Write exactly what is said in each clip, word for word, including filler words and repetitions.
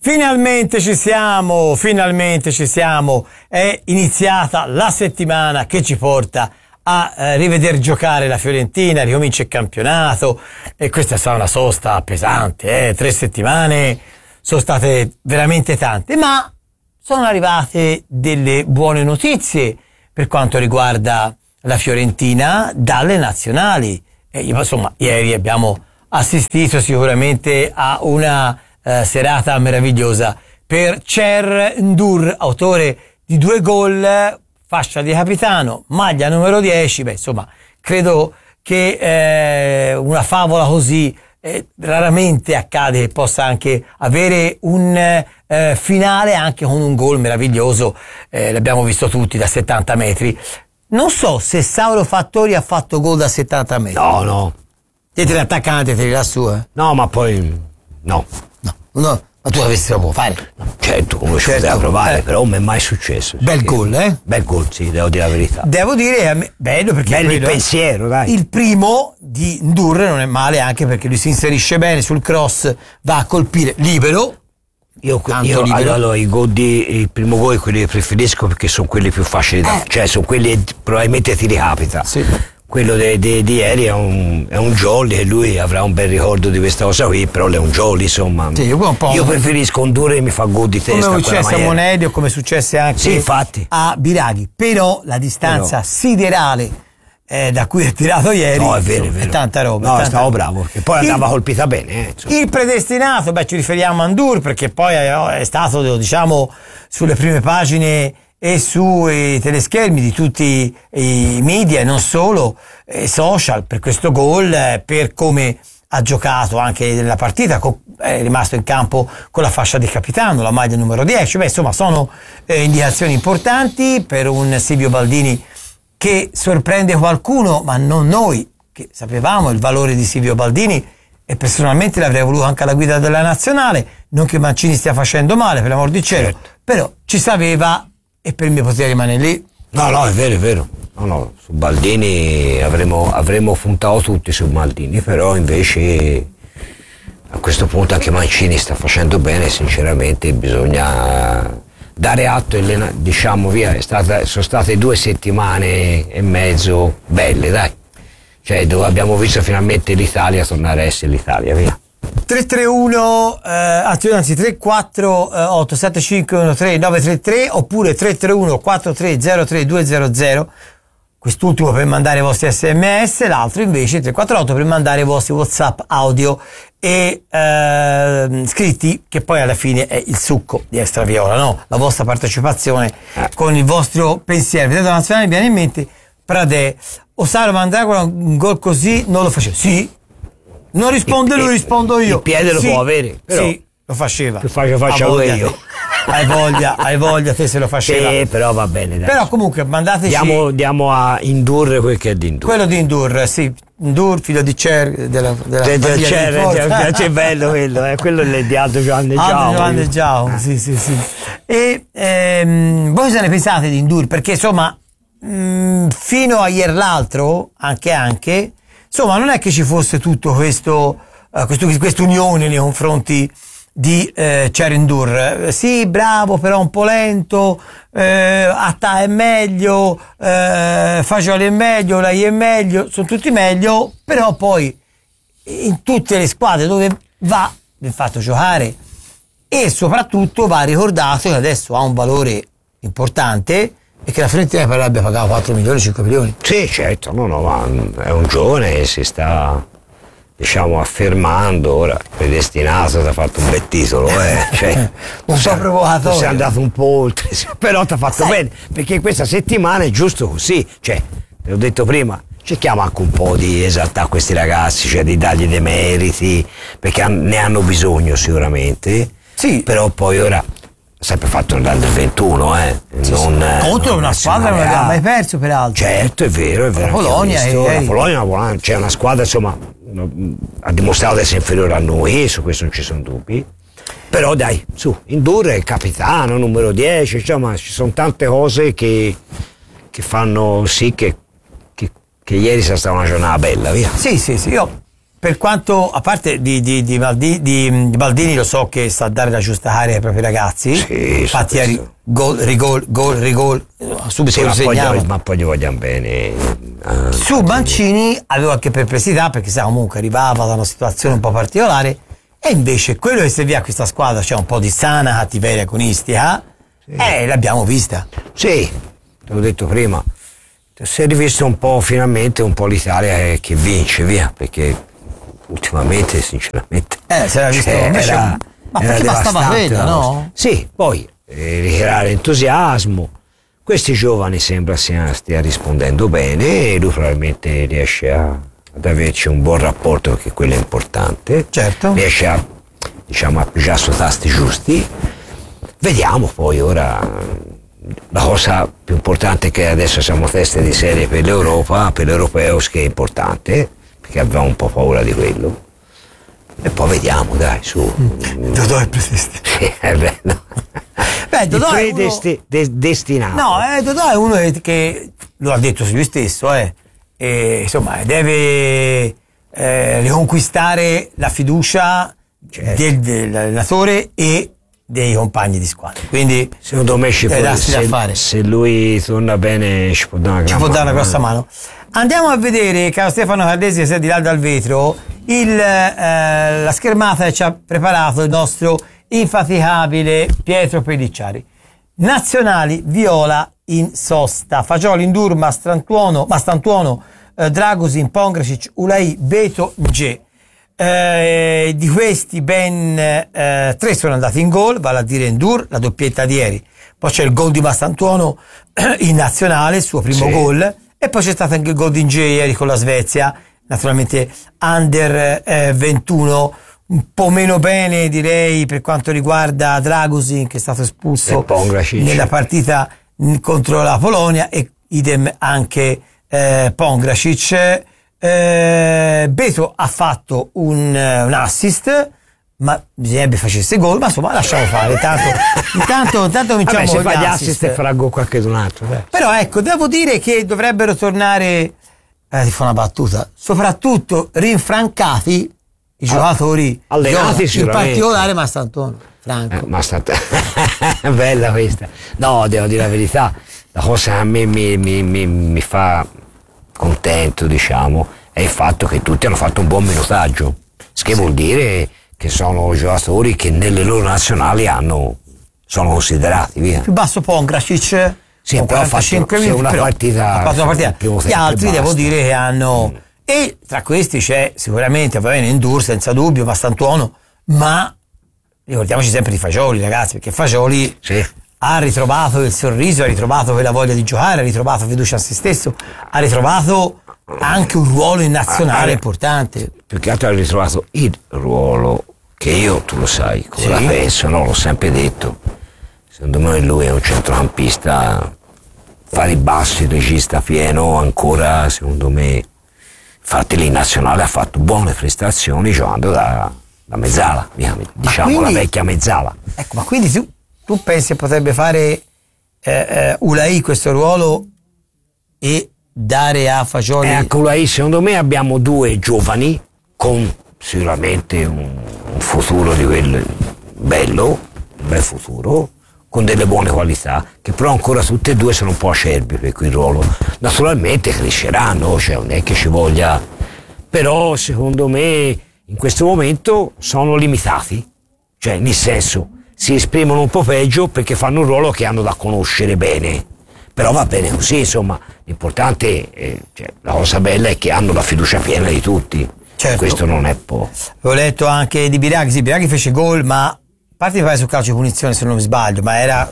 Finalmente ci siamo, finalmente ci siamo, è iniziata la settimana che ci porta a eh, rivedere giocare la Fiorentina, ricomincia il campionato e questa è stata una sosta pesante, eh? tre settimane sono state veramente tante, ma sono arrivate delle buone notizie per quanto riguarda la Fiorentina dalle nazionali. E, insomma, ieri abbiamo assistito sicuramente a una eh, serata meravigliosa per Cher Ndur, autore di due gol, fascia di capitano, maglia numero dieci. Beh, insomma, credo che eh, una favola così eh, raramente accade che possa anche avere un eh, finale anche con un gol meraviglioso. Eh, l'abbiamo visto tutti da settanta metri. Non so se Sauro Fattori ha fatto gol da settanta metri. No, no. Siete l'attaccante, te lassù, eh? No, ma poi no. No, no. Ma tu l'avresti provato fare? Certo, come ci Certo, poteva provare, eh. però non mi è mai successo. Bel Sì. gol, eh? Bel gol, sì, devo dire la verità. Devo dire, a me- bello perché Bello il quello- pensiero, dai. il primo di Ndur non è male, anche perché lui si inserisce bene sul cross, va a colpire libero. Io, Tanto io libero. allora, i gol di, il primo gol è quelli che preferisco perché sono quelli più facili da, Eh. cioè sono quelli che probabilmente ti ricapita. Sì. Quello de- de- di ieri è un, è un jolly e lui avrà un bel ricordo di questa cosa qui, però è un jolly, insomma. Sì, un po'. Io preferisco un duro che mi fa gol di testa. Come a è quella successo a maniera. Monelli o come è successo anche Sì, infatti. a Biraghi, però la distanza Però. siderale eh, da cui è tirato ieri, No, è vero, è insomma, vero. tanta roba. No, tanta stavo roba. bravo, perché poi Il- andava colpita bene. Eh, insomma. Il predestinato, beh, ci riferiamo a Ndur perché poi è, è stato, diciamo, sulle prime pagine e sui teleschermi di tutti i media e non solo, eh, social, per questo gol, eh, per come ha giocato anche nella partita, co- è rimasto in campo con la fascia di capitano, la maglia numero dieci. Beh, insomma, sono eh, indicazioni importanti per un Silvio Baldini che sorprende qualcuno, ma non noi, che sapevamo il valore di Silvio Baldini e personalmente l'avrei voluto anche alla guida della nazionale, non che Mancini stia facendo male, per l'amor di cielo, Certo. però ci sapeva e per me poteva rimanere lì. No, no, è vero, è vero. No, no, su Baldini avremmo, avremmo puntato tutti su Baldini, però invece a questo punto anche Mancini sta facendo bene, sinceramente bisogna dare atto, Elena, diciamo via, è stata, sono state due settimane e mezzo belle, dai. Cioè dove abbiamo visto finalmente l'Italia tornare a essere l'Italia, via. tre tre uno, eh, anzi, anzi tre quattro otto sette cinque uno tre nove tre tre oppure tre tre uno quattro tre zero tre due zero zero, quest'ultimo per mandare i vostri sms, l'altro invece tre quattro otto per mandare i vostri WhatsApp audio e eh, scritti, che poi alla fine è il succo di Extra Viola, no? La vostra partecipazione Eh. con il vostro pensiero. Vedete, la nazionale mi viene in mente Pradè, Osaro Mandragola un gol così non lo faceva. Sì, non risponde Il- lui, il- rispondo io. il piede lo Sì, può avere, però- sì, lo faceva. Più facile Ha faccio voglia io. te. Hai voglia, hai voglia te se lo faceva. Sì, però va bene, dai. Però comunque mandateci Diamo, diamo a indurre quel che è di indurre. quello di Ndur, sì, Ndur, figlio di Cer, della, della C'è, famiglia c'è, di Forza. c'è, c'è bello quello, eh. Quello è di Aldo Giovanni Aldo Giao. Giovanni Giao, sì, sì, sì. E ehm, voi cosa ne pensate di Ndur? Perché insomma, mh, fino a ieri l'altro, anche anche, insomma, non è che ci fosse tutto questo, uh, questo questa unione nei confronti di eh, Cer Ndur. Eh, sì, bravo, però un po' lento, eh, Attà è meglio, eh, Fagioli è meglio, Lai è meglio, sono tutti meglio, però poi in tutte le squadre dove va viene fatto giocare e soprattutto va ricordato che adesso ha un valore importante e che la Fiorentina per abbia pagato quattro milioni, cinque milioni. Sì, certo, no, no, ma è un giovane e si sta, diciamo, affermando, ora predestinato, ti ha fatto un bel titolo, eh. Cioè, Un po' sei- provocatorio. tu sei andato un po' oltre, sì, però ti ha fatto Sai- bene, perché questa settimana è giusto così, cioè, te l'ho detto prima, cerchiamo anche un po' di esaltare questi ragazzi, cioè di dargli dei meriti, perché han- ne hanno bisogno sicuramente, Sì. però poi ora sempre fatto nell'Under ventuno, eh. non, eh, Contro non una squadra che non nazionale aveva A. mai perso, peraltro. Certo, è vero, è vero. La Polonia anche io ho visto. è- La Polonia è una buona- c'è una squadra, insomma, no, ha dimostrato di essere inferiore a noi, su questo non ci sono dubbi. Però dai, su, Ndur è il capitano, numero dieci, insomma, ci sono tante cose che, che fanno sì che, che, che ieri sia stata una giornata bella, via. Sì, sì, sì, io per quanto, a parte di, di, di, Baldi, di, di Baldini, lo so che sa dare la giusta aria ai propri ragazzi, sì, infatti eri gol, rigol, gol, rigol, subito sì, lo ma, poi segnava. gli, ma poi gli vogliamo bene. Ah, Su Mancini avevo anche perplessità, perché sa, comunque arrivava da una situazione un po' particolare, e invece quello che servì a questa squadra, cioè un po' di sana cattiveria agonistica, sì. eh, l'abbiamo vista. Sì, te l'ho detto prima, si è rivisto un po' finalmente un po' l'Italia che vince, via, perché ultimamente sinceramente eh, si era visto, cioè, invece, era, ma era perché bastava quella, no? Sì, poi eh, ricreare entusiasmo. Questi giovani sembra stia, stia rispondendo bene e lui probabilmente riesce a, ad averci un buon rapporto, perché quello è importante. Certo. Riesce a, diciamo, a pigiare su tasti giusti. Vediamo poi ora. La cosa più importante è che adesso siamo teste di serie per l'Europa, per l'Europeo, che è importante, perché avevamo un po' paura di quello. E poi vediamo, dai, su. Mm. Dodò è predestinato. Sì, è vero. No. Beh, Dodò è uno... de- destinato. No, eh, Dodò è uno che lo ha detto su lui stesso, eh. E, insomma, deve eh, riconquistare la fiducia, certo, del, dell'allenatore e dei compagni di squadra. Quindi secondo me ci può, se, fare. se lui torna bene ci può dare una, ci può dare una grossa mano. Andiamo a vedere, caro Stefano Cardesi, che sei di là dal vetro, il, eh, la schermata che ci ha preparato il nostro infaticabile Pietro Pellicciari. Nazionali viola in sosta, Fagioli, Ndur, Mastrantuono, Mastantuono, eh, Dragosin, Pongracic, Ulai, Beto, Nge. Eh, di questi ben eh, tre sono andati in gol, vale a dire Ndur, la doppietta di ieri, poi c'è il gol di Mastantuono in nazionale, il suo primo sì. gol, e poi c'è stato anche il gol di Nge ieri con la Svezia, naturalmente under eh, ventuno, un po' meno bene direi per quanto riguarda Dragosin, che è stato espulso nella partita contro la Polonia, e idem anche eh, Pongracic. Eh, Beto ha fatto un, un assist, ma bisognerebbe facesse gol, ma insomma lasciamo fare, tanto intanto, intanto cominciamo Vabbè, con se fa gli gli assist, assist e farà gol qualche d'un altro, eh. Però ecco, devo dire che dovrebbero tornare, eh, ti fa una battuta, soprattutto rinfrancati i giocatori allenati, in particolare Mastantuono, Franco. Eh, Mastant- bella questa. No, devo dire la verità, la cosa che a me mi, mi, mi, mi fa contento, diciamo, è il fatto che tutti hanno fatto un buon minutaggio, che sì. vuol dire che sono giocatori che nelle loro nazionali hanno, sono considerati, via. Più basso Pongracic, sì, però ha fatto una però, partita, ha fatto una partita. Gli altri basta. Devo dire che hanno mm. e tra questi c'è sicuramente, va bene, Ndur senza dubbio, Mastantuono, ma ricordiamoci sempre di Fagioli, ragazzi, perché Fagioli sì. ha ritrovato il sorriso, ha ritrovato quella voglia di giocare, ha ritrovato fiducia a se stesso, ha ritrovato anche un ruolo in nazionale ah, importante. Più che altro ha ritrovato il ruolo che io, tu lo sai, come sì. la penso, no? L'ho sempre detto. Secondo me lui è un centrocampista, fare i bassi, regista pieno, ancora secondo me. Infatti lì in nazionale ha fatto buone prestazioni giocando da, da mezzala, diciamo quindi, la vecchia mezzala. Ecco, ma quindi tu, tu pensi che potrebbe fare eh, eh, Ulai questo ruolo e dare a Fagioli? Eh, ecco, Ulai, secondo me abbiamo due giovani con sicuramente un, un futuro di quel bello, un bel futuro, con delle buone qualità, che però ancora tutte e due sono un po' acerbi per quel ruolo. Naturalmente cresceranno, cioè non è che ci voglia, però secondo me in questo momento sono limitati, cioè nel senso si esprimono un po' peggio perché fanno un ruolo che hanno da conoscere bene, però va bene così, insomma, l'importante è, cioè, la cosa bella è che hanno la fiducia piena di tutti. Certo. Questo non è po'. Ho letto anche di Biraghi, sì, Biraghi fece gol, ma a parte di fare sul calcio di punizione, se non mi sbaglio, ma era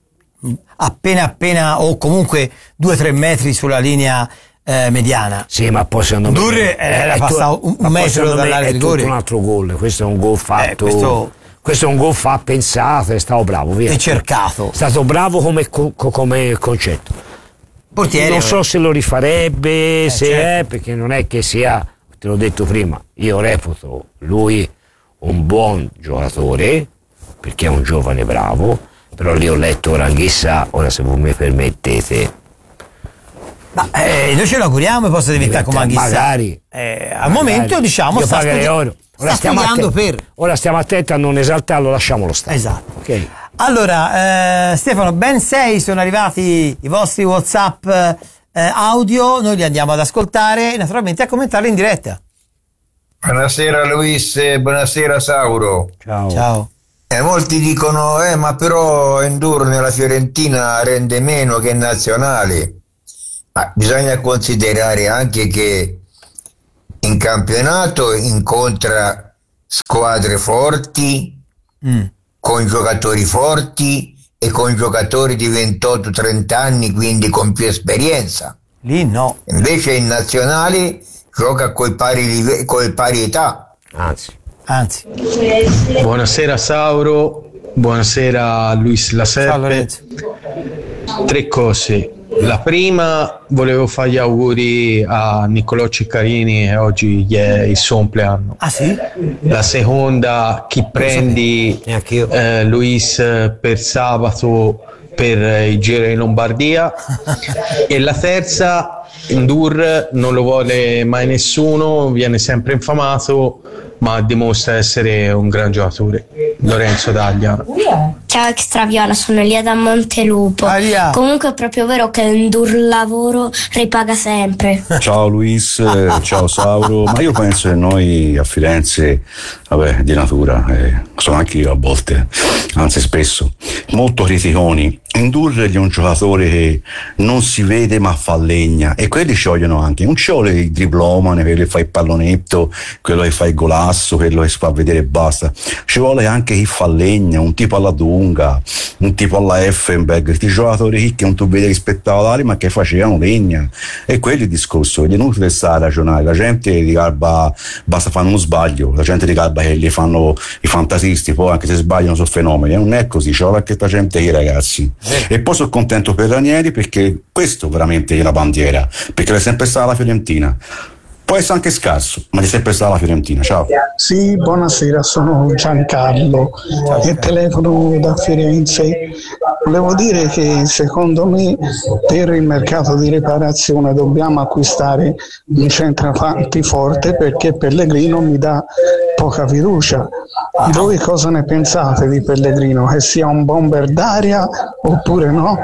appena appena o comunque due o tre metri sulla linea eh, mediana. Sì, ma poi secondo me Durre era passato un, un metro dall'area di rigore. È un altro gol, questo è un gol fatto. Eh, questo... questo è un gol fatto, pensato, è stato bravo, via. E cercato. È stato bravo come, come concetto. Portiere, non so se lo rifarebbe, eh, se certo. è, perché non è che sia, te l'ho detto prima, io reputo lui un buon giocatore, perché è un giovane bravo, però lì ho letto Ranghissa, ora se voi mi permettete, Ma eh, noi ce lo auguriamo e possa diventare come Anghissà. Magari. Eh, al magari. momento diciamo io sta, studi- oro. Ora sta stiamo studiando attenti. per. Ora stiamo attenti a non esaltarlo, lasciamolo stare. Esatto. Okay. Allora, eh, Stefano, ben sei sono arrivati i vostri WhatsApp eh, audio, noi li andiamo ad ascoltare e naturalmente a commentarli in diretta. Buonasera Luis, buonasera Sauro. Ciao. Ciao. Eh, molti dicono, eh, ma però Endur nella Fiorentina rende meno che in nazionale. Ma bisogna considerare anche che in campionato incontra squadre forti, mm. con giocatori forti e con giocatori di ventotto trenta anni, quindi con più esperienza. Lì no. Invece in nazionale gioca coi pari, coi pari età. Anzi. Anzi. Buonasera Sauro, buonasera Luis La Serpe. Tre cose. La prima, volevo fare gli auguri a Niccolò Ceccarini e oggi è il suo compleanno. Ah sì? La seconda, chi prendi eh, Luis per sabato per il giro in Lombardia. E la terza, Endur non lo vuole mai nessuno, viene sempre infamato, ma dimostra essere un gran giocatore. Lorenzo Daglia. Ciao Extraviola, sono Elia da Montelupo. Aria. Comunque è proprio vero che Endur lavoro ripaga sempre. Ciao Luis, ciao Sauro, ma io penso che noi a Firenze, vabbè, di natura, eh, sono anche io a volte, anzi spesso, molto criticoni. Endur è un giocatore che non si vede ma fa legna, e quelli ci vogliono anche, non ci vuole il driblomane, quello che fa il pallonetto, quello che fa il golasso, quello che si fa vedere e basta, ci vuole anche chi fa legna, un tipo alla Dunga, un tipo alla Effenberg, questi giocatori che non tu vedi rispettavano ma che facevano legna. E quello è il discorso, è inutile stare a ragionare, la gente di Garba basta fare uno sbaglio, la gente di Garba che li fanno i fantasisti, poi anche se sbagliano sono fenomeni, non è così, c'è anche questa gente qui, ragazzi. E poi sono contento per Ranieri, perché questo veramente è la bandiera, perché è sempre stata la Fiorentina. Può essere anche scarso, ma è sempre stata la Fiorentina. Ciao. Sì, buonasera, sono Giancarlo e telefono da Firenze. Volevo dire che secondo me per il mercato di riparazione dobbiamo acquistare un centravanti forte, perché Pellegrino mi dà poca fiducia. Voi cosa ne pensate di Pellegrino? Che sia un bomber d'aria oppure no?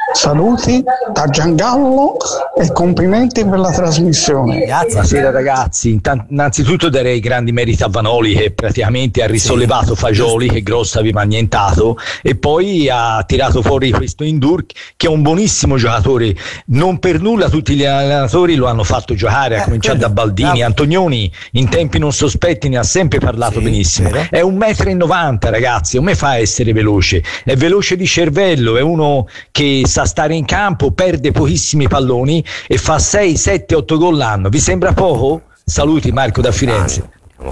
Saluti da Giangallo e complimenti per la trasmissione. Grazie. Buonasera ragazzi, innanzitutto darei grandi meriti a Vanoli, che praticamente ha risollevato sì. Fagioli che Gross aveva annientato, e poi ha tirato fuori questo Endur che è un buonissimo giocatore. Non per nulla tutti gli allenatori lo hanno fatto giocare, a eh, cominciare da Baldini, bravo. Antonioni in tempi non sospetti ne ha sempre parlato sì, benissimo, vero? È un metro e novanta ragazzi, come fa a essere veloce? È veloce di cervello, è uno che sa stare in campo, perde pochissimi palloni e fa sei, sette, otto gol l'anno. Vi sembra poco? Saluti Marco da Firenze.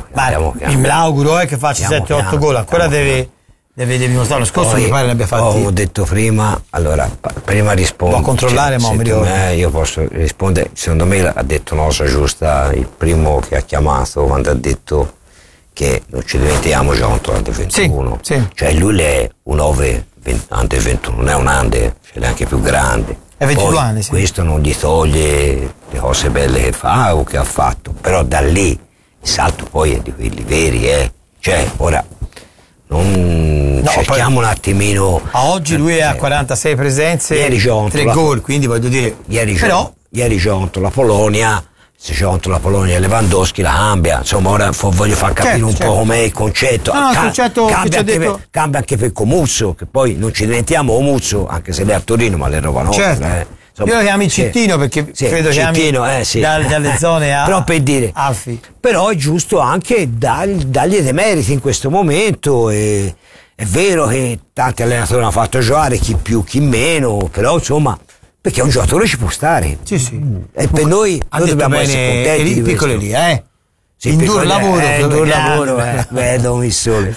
Ma mi auguro eh, che faccia sette otto gol, ancora deve, deve dimostrare. Lo scorso mi pare ne abbia fatti. Ho detto prima, allora prima rispondo. Può controllare, cioè, ma mi ricordo. Me, io posso rispondere, secondo me ha detto una cosa giusta il primo che ha chiamato quando ha detto che non ci diventiamo già contro l'Under ventuno. Sì, sì. Cioè lui è un Ove Under ventuno, non è un Under, ce l'è anche più grande. È ventidue anni, sì. Questo non gli toglie le cose belle che fa o che ha fatto, però da lì il salto poi è di quelli veri, eh. Cioè, ora non no, cerchiamo poi, un attimino. A oggi lui è a quarantasei presenze, tre gol, quindi voglio dire. Ieri però ieri contro la Polonia, se c'è contro la Polonia Lewandowski la cambia, insomma ora voglio far capire certo, un certo. po' com'è il concetto. No, no, Ca- concetto cambia, anche detto... per, cambia anche per Comuzzo, che poi non ci diventiamo Omuzzo, anche se lei è a Torino, ma lei è roba nostra. Certo. Eh. Insomma, io lo chiami sì, Cittino perché sì, credo Cittino, chiami eh, sì. da, dalle zone a però per dire, Alfi. Però è giusto anche dargli, dargli dei meriti in questo momento. E, è vero che tanti allenatori hanno fatto giocare, chi più chi meno, però insomma, perché un giocatore ci può stare. Sì, sì. E per noi, noi dobbiamo essere contenti di piccole questo. lì, eh. Sì, in duro lavoro, eh, in duro lavoro, eh. Vedo il sole.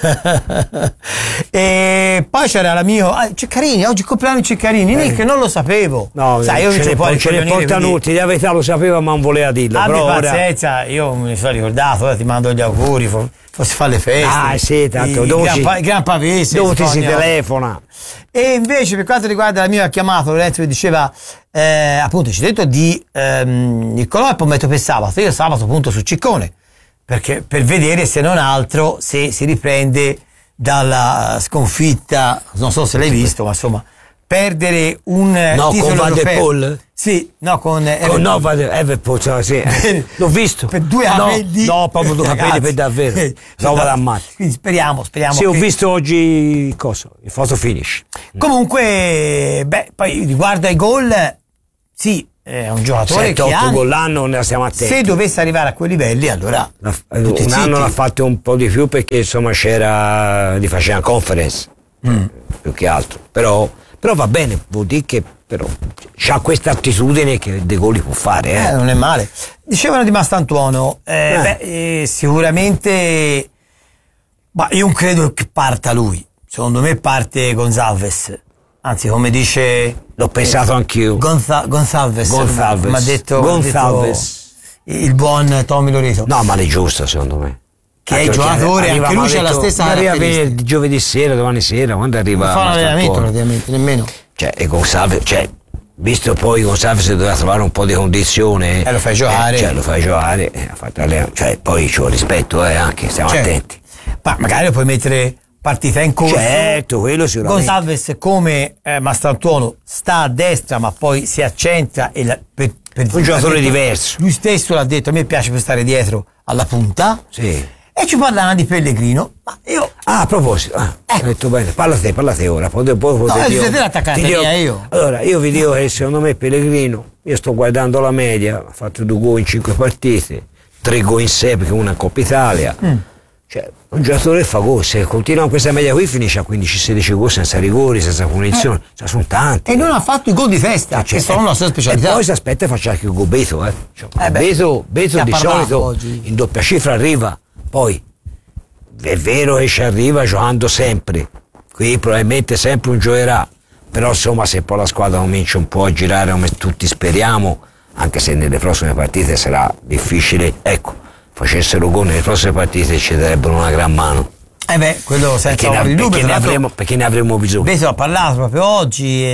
E poi c'era la mia ah, Ceccarini, oggi compleanno Ceccarini, eh. Nick, non lo sapevo. No, sai, io ce ne, po- ce ne portano tutti, di verità lo sapeva ma non voleva dirlo. Abbi però pazienza, ora... io mi sono ricordato, ora ti mando gli auguri, forse fa le feste. Ah sì, tanto i, dove gran, si, pa, gran pavese, dove ti si telefona. E invece per quanto riguarda la mia chiamata, Lorenzo mi diceva eh, appunto ci ha detto di ehm, Niccolò e poi metto per sabato. Io sabato punto su Ciccone, perché per vedere se non altro se si riprende dalla sconfitta, non so se l'hai visto, ma insomma perdere un no, titolo con Van der europeo. Poel? Sì, no, con con no, Van der Poel, sì. L'ho visto. Per due capelli. No, no, proprio due capelli per davvero. Roba da matti. Quindi speriamo, speriamo. Sì, che... ho visto oggi cosa, il photo finish. Comunque, beh, poi riguardo ai gol, sì, è un giocatore sette, che otto gol l'anno, ne stiamo attenti. Se dovesse arrivare a quei livelli, allora la, un anno l'ha fatto un po' di più perché insomma c'era, li faceva conference mm. più che altro, però, però va bene, vuol dire che però c'ha questa attitudine che dei gol li può fare, eh. Eh, non è male. Dicevano di Mastantuono, eh, eh. Beh, eh, sicuramente, ma io non credo che parta lui, secondo me parte Gonzalez. Anzi, come dice... L'ho pensato anch'io. Gonza- Gonzalez. Gonzalez. Mi ha detto, Gonzalez. detto il buon Tommy Loreto. No, ma è giusto, secondo me. Che anche è il giocatore, anche lui c'ha la stessa arriva per giovedì sera, domani sera, quando arriva... Non fa un allenamento praticamente, nemmeno. Cioè, e Gonzalez, cioè, visto poi Gonzalez doveva trovare un po' di condizione... E eh, lo fai giocare. Eh, cioè, lo fai giocare, eh, ha fatto cioè, poi ci vuole rispetto, eh, anche, stiamo certo. attenti. Ma magari lo puoi mettere... partita in corso, certo, quello sicuramente. Gonzalez come eh, Mastantuono sta a destra ma poi si accentra e la, per, per un giocatore diverso, lui stesso l'ha detto, a me piace per stare dietro alla punta, sì. E ci parlava di Pellegrino, ma io ah a proposito ah, ecco. Ho detto bene, parla te, parla te ora poi, poi, no, poi siete l'attaccante mia io allora io vi dico che secondo me Pellegrino, io sto guardando la media, ha fatto due gol in cinque partite, tre gol in sei perché una Coppa Italia, mm. Cioè, un giocatore fa gol, se continua questa media qui finisce a quindici sedici gol senza rigori, senza punizioni, eh. Cioè, sono tanti. E non ha fatto i gol di testa, cioè, che sono la sua specialità. E poi si aspetta e faccia anche il gol Beto, eh. Cioè, eh Beto, Beto di solito oggi. In doppia cifra arriva, poi è vero che ci arriva giocando sempre, qui probabilmente sempre un giocherà, però insomma se poi la squadra comincia un po' a girare come tutti speriamo, anche se nelle prossime partite sarà difficile, ecco, facessero gol nelle prossime partite ci darebbero una gran mano. Eh beh, quello senza perché, ne, dubbio, perché, ne avremo, perché ne avremo bisogno. Beto ha parlato proprio oggi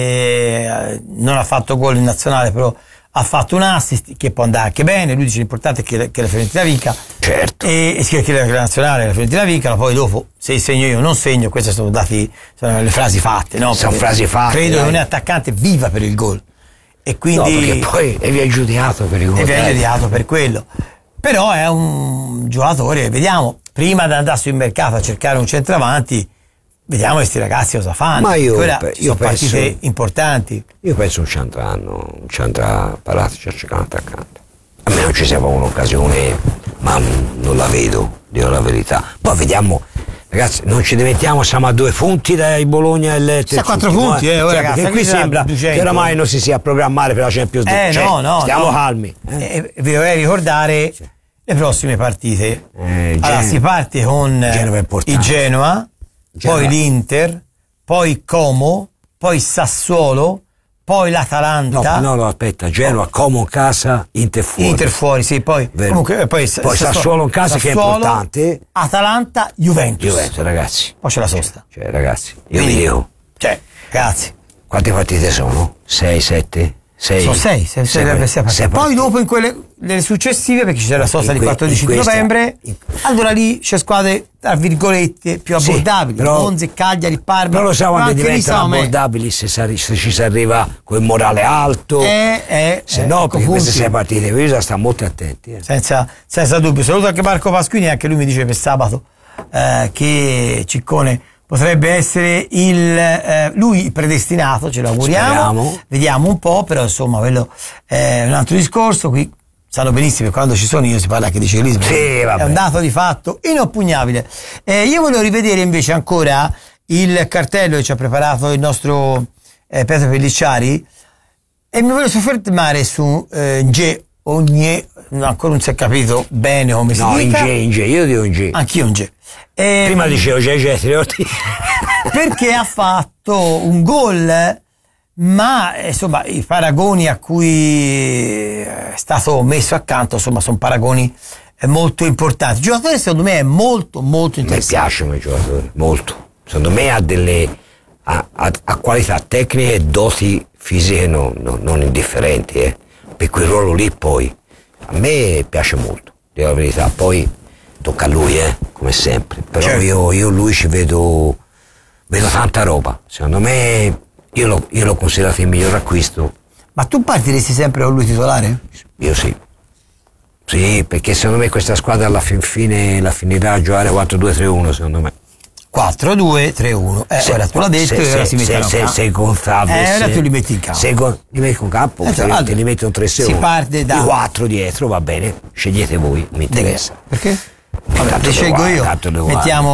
e non ha fatto gol in nazionale, però ha fatto un assist che può andare anche bene. Lui dice l'importante è che, che la Fiorentina vinca, certo, e che, che la nazionale la Fiorentina vinca, poi dopo se segno io non segno, queste sono dati, sono le frasi fatte, no? Sono frasi fatte, credo dai. Che un attaccante viva per il gol e quindi no, perché poi è via giudicato per il gol, è via giudicato per quello. Però è un giocatore, vediamo, prima di andare sul mercato a cercare un centravanti, vediamo questi ragazzi cosa fanno. Ma io, ora io sono penso, partite importanti. Io penso non ci andranno, non ci andrà Palazzo, ci cercano un attaccante. A me non ci sia un'occasione, ma non la vedo, dico la verità. Poi vediamo, ragazzi, non ci dimentichiamo, siamo a due punti dai Bologna e il Siamo a quattro punti, eh, cioè, ragazzi. Perché qui sembra che oramai non si sia a programmare per la Champions League. Eh, cioè, no, no, stiamo no. calmi. Eh. E vi dovrei ricordare sì. Le prossime partite. Eh, allora si parte con Genova il Genoa, Genova. Poi l'Inter, poi Como, poi Sassuolo, poi l'Atalanta. No, no, no, aspetta, Genoa, Como in casa, Inter fuori. Inter fuori, sì, poi comunque, poi, poi Sassuolo in casa Sassuolo, che è importante. Atalanta, Juventus. Juventus, ragazzi. Poi c'è la sosta. Cioè, ragazzi, io Quindi, vi dico. Cioè, ragazzi. Quante partite sono? sei, sette? sei? Sono sei, sei, sei, sei, sei partite. Poi dopo in quelle le successive, perché c'è la sosta di quattordici di novembre, in... allora lì c'è squadre tra virgolette più abbordabili, sì, Monza, Cagliari, Parma. Non lo so quando diventano abbordabili, se, se ci si arriva con il morale alto, eh, eh, se eh, no, ecco perché punti. queste sei partite bisogna stare molto attenti. Eh. Senza, senza dubbio. Saluto anche Marco Pasquini, anche lui mi dice per sabato eh, che Ciccone potrebbe essere il eh, lui predestinato, ce lo auguriamo. Speriamo. Vediamo un po', però insomma quello è un altro discorso. Qui sanno benissimo che quando ci sono io si parla anche di ciclismo, sì, è un dato di fatto inoppugnabile. Eh, io volevo rivedere invece ancora il cartello che ci ha preparato il nostro eh, Pietro Pellicciari e mi voglio soffermare su eh, Nge o Gne, ancora non si è capito bene come si no, dica. No, Nge, io dico Nge. Anch'io Nge. Eh, Prima dicevo Nge, Nge, perché ha fatto un gol, ma insomma i paragoni a cui è stato messo accanto insomma sono paragoni è molto importante. Il giocatore secondo me è molto molto interessante. Mi piace come giocatore, molto. Secondo me ha delle ha, ha, ha qualità tecniche e doti fisiche non, non, non indifferenti, eh. Per quel ruolo lì poi a me piace molto, dico la verità. Poi tocca a lui, eh, come sempre. Però certo. io, io lui ci vedo vedo tanta roba. Secondo me io l'ho, io l'ho considerato il miglior acquisto. Ma tu partiresti sempre con lui titolare? Io sì. Sì, perché secondo me questa squadra alla fin fine la finirà a giocare quattro due tre uno, secondo me. quattro due tre uno. Eh, se, ora tu l'ha detto se, e ora si mettono in campo. Se Gonzalez. Eh, ora tu li metti in campo. Se go, li metti in campo, eh, allora, li mettono tre sei. Si parte da. I quattro dietro, va bene. Scegliete voi, mi interessa. Perché? Vabbè, li scelgo io. Mettiamo